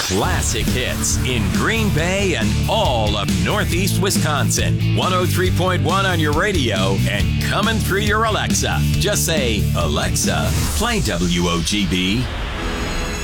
classic hits in Green Bay and all of Northeast Wisconsin. 103.1 on your radio and coming through your Alexa. Just say, Alexa, play WOGB.